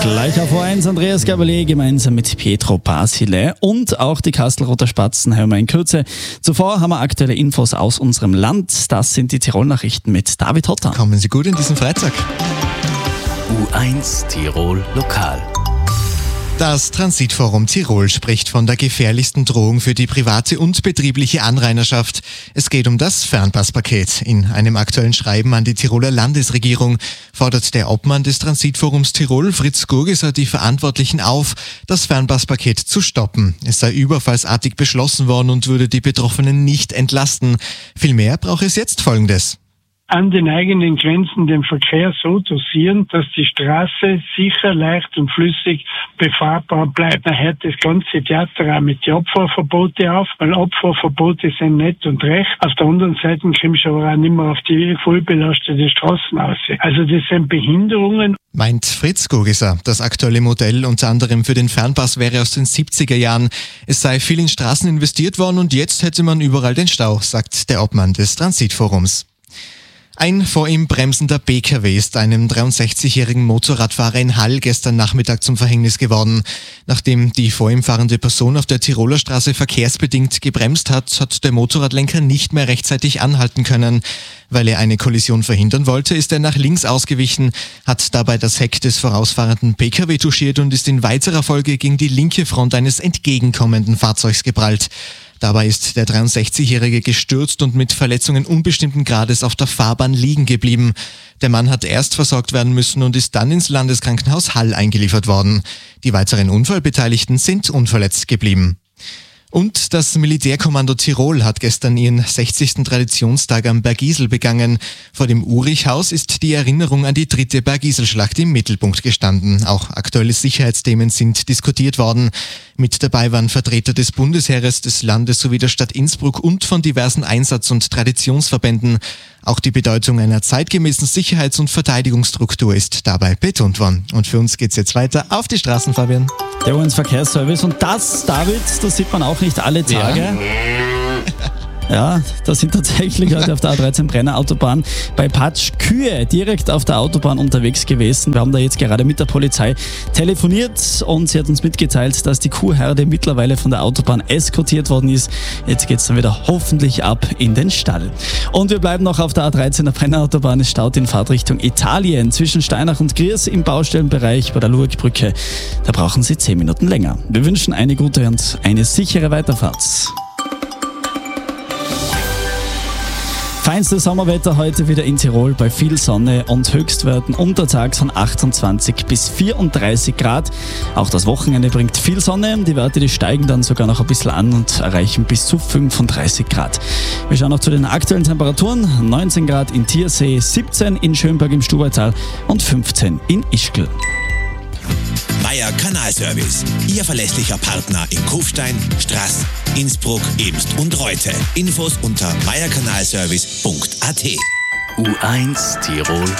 Gleich auf O1 Andreas Gabalier gemeinsam mit Pietro Basile und auch die Kastelruther Spatzen hören wir in Kürze. Zuvor haben wir aktuelle Infos aus unserem Land. Das sind die Tirol-Nachrichten mit David Hotter. Kommen Sie gut in diesen Freitag. U1 Tirol Lokal. Das Transitforum Tirol spricht von der gefährlichsten Drohung für die private und betriebliche Anrainerschaft. Es geht um das Fernpasspaket. In einem aktuellen Schreiben an die Tiroler Landesregierung fordert der Obmann des Transitforums Tirol, Fritz Gurgeser, die Verantwortlichen auf, das Fernpasspaket zu stoppen. Es sei überfallsartig beschlossen worden und würde die Betroffenen nicht entlasten. Vielmehr braucht es jetzt Folgendes: An den eigenen Grenzen den Verkehr so dosieren, dass die Straße sicher, leicht und flüssig befahrbar bleibt. Man hört das ganze Theater auch mit den Abfahrverbote auf, weil Abfahrverbote sind nett und recht. Auf der anderen Seite kommst du aber auch nicht mehr auf die vollbelastete Straßen aus. Also das sind Behinderungen. Meint Fritz Gurgeser. Das aktuelle Modell unter anderem für den Fernpass wäre aus den 70er Jahren. Es sei viel in Straßen investiert worden und jetzt hätte man überall den Stau, sagt der Obmann des Transitforums. Ein vor ihm bremsender PKW ist einem 63-jährigen Motorradfahrer in Hall gestern Nachmittag zum Verhängnis geworden. Nachdem die vor ihm fahrende Person auf der Tiroler Straße verkehrsbedingt gebremst hat, hat der Motorradlenker nicht mehr rechtzeitig anhalten können. Weil er eine Kollision verhindern wollte, ist er nach links ausgewichen, hat dabei das Heck des vorausfahrenden PKW touchiert und ist in weiterer Folge gegen die linke Front eines entgegenkommenden Fahrzeugs geprallt. Dabei ist der 63-Jährige gestürzt und mit Verletzungen unbestimmten Grades auf der Fahrbahn liegen geblieben. Der Mann hat erst versorgt werden müssen und ist dann ins Landeskrankenhaus Hall eingeliefert worden. Die weiteren Unfallbeteiligten sind unverletzt geblieben. Und das Militärkommando Tirol hat gestern ihren 60. Traditionstag am Bergisel begangen. Vor dem Urichhaus ist die Erinnerung an die 3. Bergiselschlacht im Mittelpunkt gestanden. Auch aktuelle Sicherheitsthemen sind diskutiert worden. Mit dabei waren Vertreter des Bundesheeres, des Landes sowie der Stadt Innsbruck und von diversen Einsatz- und Traditionsverbänden. Auch die Bedeutung einer zeitgemäßen Sicherheits- und Verteidigungsstruktur ist dabei betont worden. Und für uns geht's jetzt weiter auf die Straßen, Fabian. Der U1-Verkehrsservice und das, David, das sieht man auch nicht alle Tage. Ja, da sind tatsächlich heute auf der A13 Brenner Autobahn bei Patsch Kühe direkt auf der Autobahn unterwegs gewesen. Wir haben da jetzt gerade mit der Polizei telefoniert und sie hat uns mitgeteilt, dass die Kuhherde mittlerweile von der Autobahn eskortiert worden ist. Jetzt geht's dann wieder hoffentlich ab in den Stall. Und wir bleiben noch auf der A13 der Brenner Autobahn. Es staut in Fahrtrichtung Italien zwischen Steinach und Griers im Baustellenbereich bei der Lurgbrücke. Da brauchen Sie 10 Minuten länger. Wir wünschen eine gute und eine sichere Weiterfahrt. Feinstes Sommerwetter heute wieder in Tirol bei viel Sonne und Höchstwerten untertags von 28 bis 34 Grad. Auch das Wochenende bringt viel Sonne. Die Werte, die steigen dann sogar noch ein bisschen an und erreichen bis zu 35 Grad. Wir schauen noch zu den aktuellen Temperaturen. 19 Grad in Tiersee, 17 in Schönberg im Stubaital und 15 in Ischgl. Meier Kanalservice, Ihr verlässlicher Partner in Kufstein, Straß, Innsbruck, Emst und Reute. Infos unter meierkanalservice.at. U1 Tirol